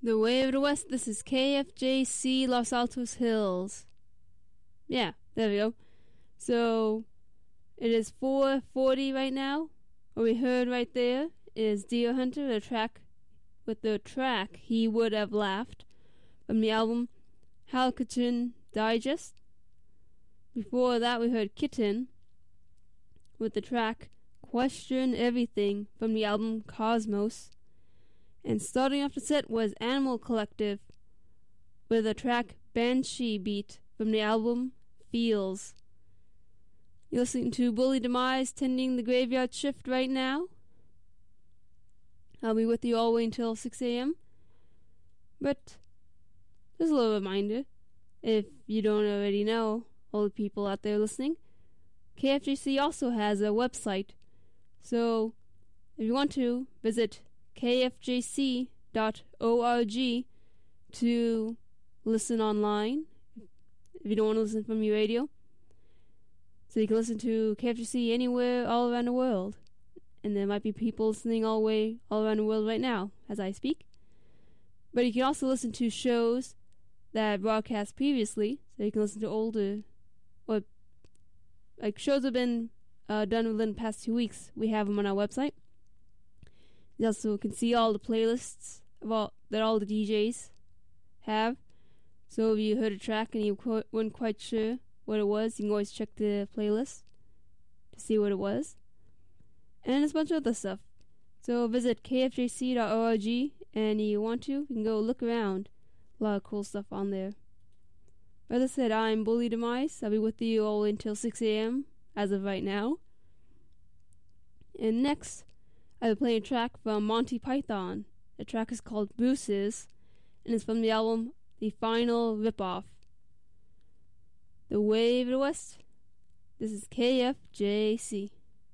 The Way of the West, this is KFJC Los Altos Hills. Yeah, there we go. So, it is 4:40 right now. What we heard right there is Deer Hunter, the track He Would Have Laughed, from the album Halcyon Digest. Before that we heard Kitten, with the track Question Everything, from the album Cosmos. And starting off the set was Animal Collective with the track Banshee Beat from the album Feels. You're listening to Bully Demise tending the graveyard shift right now. I'll be with you all the way until 6 a.m. But just a little reminder, if you don't already know, all the people out there listening, KFGC also has a website. So if you want to, visit kfjc.org to listen online if you don't want to listen from your radio. So you can listen to KFGC anywhere all around the world. And there might be people listening all around the world right now as I speak. But you can also listen to shows that broadcast previously. So you can listen to older, or like shows have been done within the past 2 weeks. We have them on our website. You also can see all the playlists that all the DJs have. So if you heard a track and you weren't quite sure what it was, you can always check the playlist to see what it was. And there's a bunch of other stuff. So visit kfjc.org, and you want to, you can go look around. A lot of cool stuff on there. As I said, I'm Bully Demise. I'll be with you all until 6 a.m. as of right now. And next, I'll be playing a track from Monty Python. The track is called Bruce's, and it's from the album The Final Ripoff. The Way of the West. This is KFJC.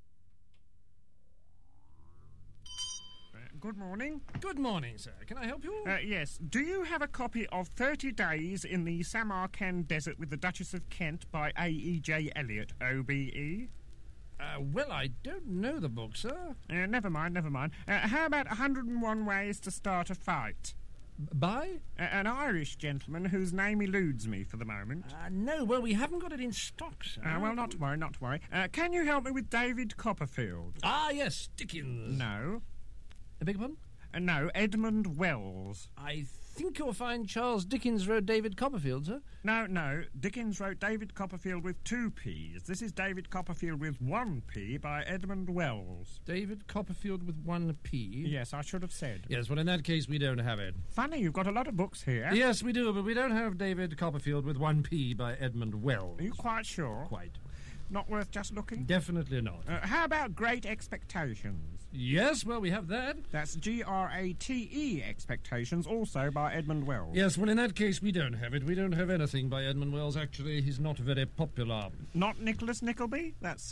Good morning. Good morning, sir. Can I help you? Yes. Do you have a copy of 30 Days in the Samarkand Desert with the Duchess of Kent by A.E.J. Eliot, OBE? Well, I don't know the book, sir. Never mind. How about 101 Ways to Start a Fight? By? An Irish gentleman whose name eludes me for the moment. No, well, we haven't got it in stock, sir. Well, not to worry. Can you help me with David Copperfield? Ah, yes, Dickens. No. I beg your pardon? No, Edmund Wells. I think you'll find Charles Dickens wrote David Copperfield, sir. No. Dickens wrote David Copperfield with 2 P's. This is David Copperfield with 1 P by Edmund Wells. David Copperfield with 1 P? Yes, I should have said. Yes, well, in that case, we don't have it. Funny, you've got a lot of books here. Yes, we do, but we don't have David Copperfield with 1 P by Edmund Wells. Are you quite sure? Quite. Not worth just looking? Definitely not. How about Great Expectations? Yes, well, we have that. That's Grate Expectations, also by Edmund Wells. Yes, well, in that case, we don't have it. We don't have anything by Edmund Wells, actually. He's not very popular. Not Nicholas Nickleby? That's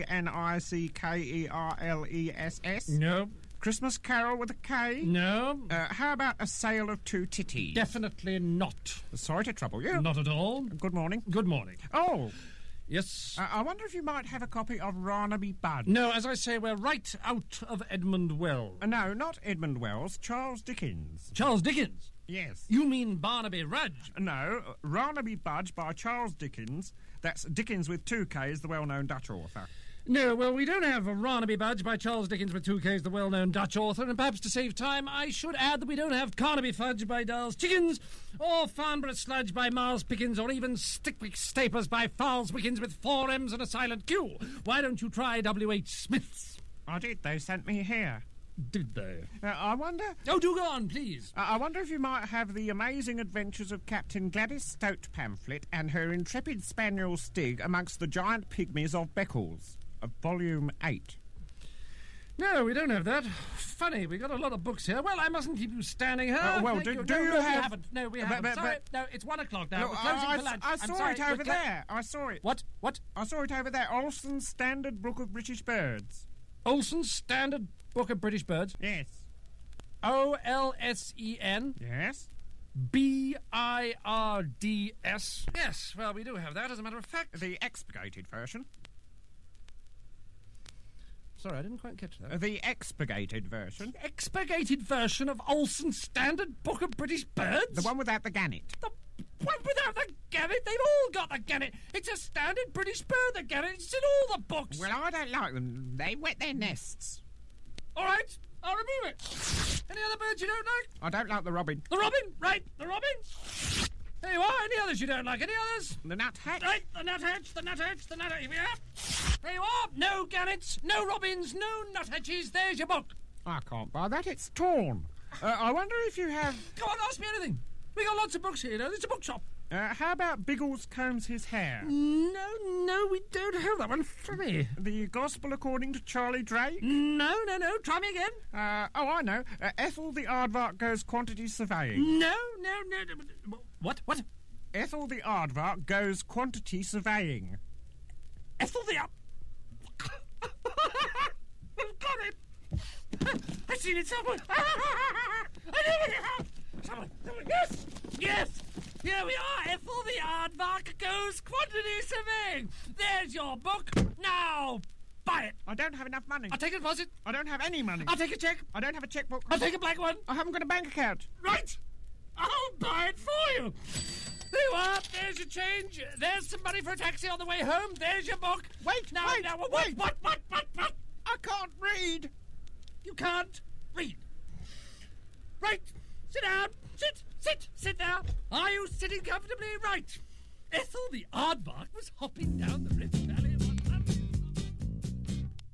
Knickerless? No. Christmas Carol with a K? No. How about A Sale of Two Titties? Definitely not. Sorry to trouble you. Not at all. Good morning. Good morning. Oh! Yes? I wonder if you might have a copy of Barnaby Budge. No, as I say, we're right out of Edmund Wells. No, not Edmund Wells. Charles Dickens. Charles Dickens? Yes. You mean Barnaby Rudge? No, Barnaby Budge by Charles Dickens. That's Dickens with 2 Ks, the well-known Dutch author. No, well, we don't have Barnaby Budge by Charles Dickens with 2 Ks, the well-known Dutch author, and perhaps to save time, I should add that we don't have Carnaby Fudge by Darles Chickens, or Farnborough Sludge by Miles Pickens, or even Stickwick Stapers by Farles Wickens with 4 M's and a silent Q. Why don't you try W.H. Smith's? I did. They sent me here. Did they? I wonder... Oh, do go on, please. I wonder if you might have The Amazing Adventures of Captain Gladys Stout pamphlet and her intrepid spaniel Stig amongst the giant pygmies of Beccles. Volume 8. No, we don't have that. Funny, we got a lot of books here. Well, I mustn't keep you standing here. Well, do you have... We haven't. No, we haven't. Sorry, no, it's 1 o'clock now. We're closing for lunch. I saw it over there. I saw it. What? I saw it over there. Olson's Standard Book of British Birds. Olson's Standard Book of British Birds? Yes. O-L-S-E-N? Yes. B-I-R-D-S? Yes, well, we do have that, as a matter of fact. The expurgated version. Sorry, I didn't quite catch that. The expurgated version. Expurgated version of Olsen's Standard Book of British Birds? The one without the gannet. The one without the gannet? They've all got the gannet. It's a standard British bird, the gannet. It's in all the books. Well, I don't like them. They wet their nests. All right, I'll remove it. Any other birds you don't like? I don't like the robin. The robin, right, the robin. There you are. Any others you don't like? Any others? The nuthatch. Right, the nuthatch, the nuthatch, the nuthatch. Here we are. There you are. No gannets, no robins, no nuthatches. There's your book. I can't buy that. It's torn. I wonder if you have... Go on, ask me anything. We got lots of books here, you know. It's a bookshop. How about Biggles combs his hair? No, we don't have that one. Funny. The Gospel according to Charlie Drake? No. Try me again. I know. Ethel the Aardvark goes quantity surveying. No. What? Ethel the Aardvark goes quantity surveying. Ethel the I've got it. I've seen it somewhere. I know it. Someone. Yes. Here we are. Ethel the Aardvark goes quantity surveying. There's your book. Now, buy it. I don't have enough money. I'll take a deposit. I don't have any money. I'll take a check. I don't have a checkbook. I'll take a blank one. I haven't got a bank account. Right. I'll buy it for you. There you are. There's your change. There's some money for a taxi on the way home. There's your book. Wait. What? I can't read. You can't read. Right. Sit down. Sit down. Are you sitting comfortably? Right. Ethel the Aardvark was hopping down the river.